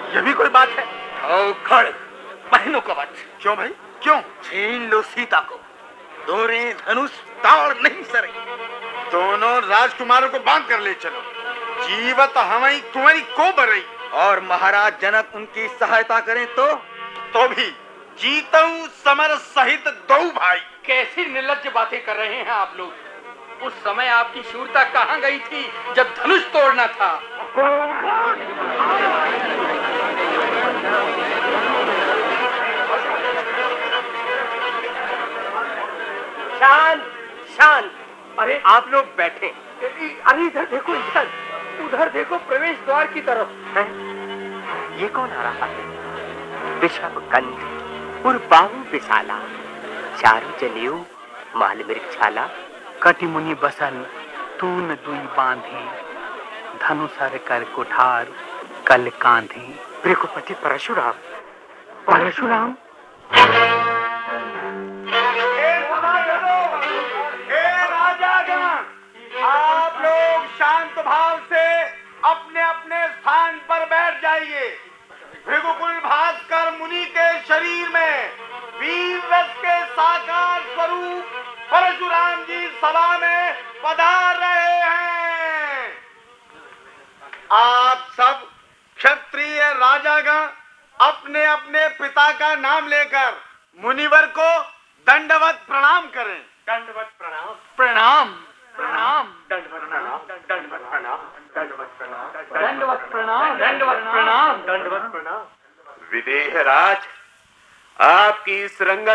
ये भी कोई बात है? खड़ बहनों का वध। क्यों भाई, क्यों? छीन लो सीता को, दोरे धनुष ताड़ नहीं सरे। दोनों राजकुमारों को बांध कर ले चलो, जीवत हमारी कुंवरी को बरई। और महाराज जनक उनकी सहायता करें तो भी जीतऊ समर सहित दो भाई। कैसी निर्लज्ज बातें कर रहे हैं आप लोग। उस समय आपकी शूरता कहाँ गई थी जब धनुष तोड़ना था? शांत शांत। अरे आप लोग बैठे। अरे इधर देखो, इधर उधर देखो, प्रवेश द्वार की तरफ है? ये कौन आ रहा है? विषम कंध और बाहु विशाला, चारु जनेऊ माल मृक्षाला, कटिमुनि बसन तून दुई बांधे, धनुषर कर कुठार कल कांधे। भृगुपति परशुराम। परशुराम आप लोग शांत भाव से अपने अपने स्थान पर बैठ जाइए। भृगुकुल भास्कर मुनि के शरीर में वीर रस के साकार स्वरूप परशुराम जी सभा में पधार रहे हैं। आप सब क्षत्रिय राजागण अपने अपने पिता का नाम लेकर मुनिवर को दंडवत प्रणाम करें। दंडवत प्रणाम। प्रणाम प्रणाम दंडवत प्रणाम। दंडवत प्रणाम। दंडवत प्रणाम। दंडवत प्रणाम। दंडवत प्रणाम। दंडवत प्रणाम। विदेहराज, आपकी इस रंगत